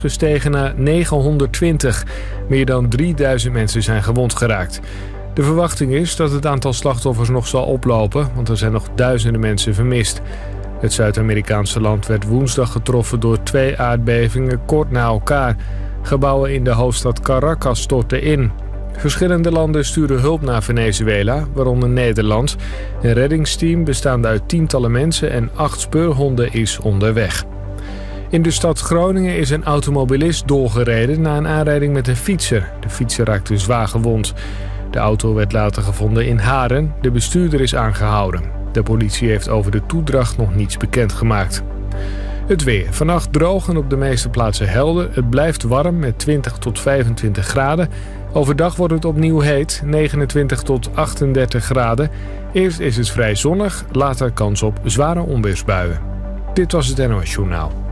gestegen naar 920. Meer dan 3000 mensen zijn gewond geraakt. De verwachting is dat het aantal slachtoffers nog zal oplopen, want er zijn nog duizenden mensen vermist. Het Zuid-Amerikaanse land werd woensdag getroffen door 2 aardbevingen kort na elkaar. Gebouwen in de hoofdstad Caracas stortten in. Verschillende landen sturen hulp naar Venezuela, waaronder Nederland. Een reddingsteam bestaande uit tientallen mensen en 8 speurhonden is onderweg. In de stad Groningen is een automobilist doorgereden na een aanrijding met een fietser. De fietser raakte zwaar gewond. De auto werd later gevonden in Haren. De bestuurder is aangehouden. De politie heeft over de toedracht nog niets bekendgemaakt. Het weer. Vannacht droog en op de meeste plaatsen helder. Het blijft warm met 20 tot 25 graden. Overdag wordt het opnieuw heet, 29 tot 38 graden. Eerst is het vrij zonnig, later kans op zware onweersbuien. Dit was het NOS Journaal.